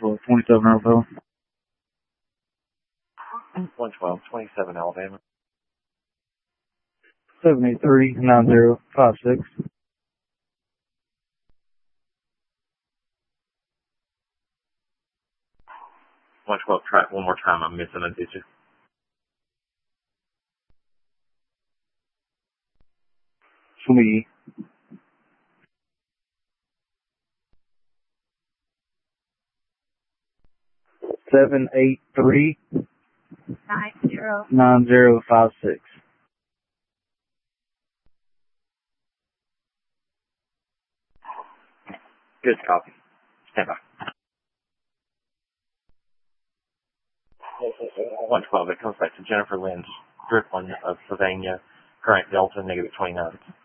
112, 27 Alabama. 112, 27 Alabama. 783-9056. 112, try it one more time. I'm missing a digit. Sweet. 783-9056. Good copy. Stand by. 112, it comes back to Jennifer Lynn's Strickland of Sylvania, current Delta, -29.